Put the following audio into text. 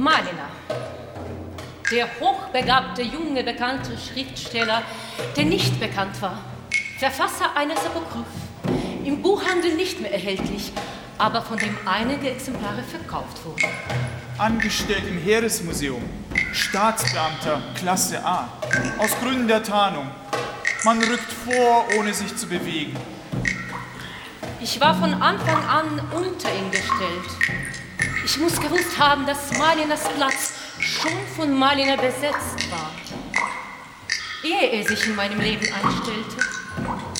Malina, der hochbegabte, junge, bekannte Schriftsteller, der nicht bekannt war. Verfasser eines Apokryph, im Buchhandel nicht mehr erhältlich, aber von dem einige Exemplare verkauft wurden. Angestellt im Heeresmuseum, Staatsbeamter Klasse A, aus Gründen der Tarnung. Man rückt vor, ohne sich zu bewegen. Ich war von Anfang an unter ihn gestellt. Ich muss gewusst haben, dass Malinas Platz schon von Malina besetzt war, ehe er sich in meinem Leben einstellte.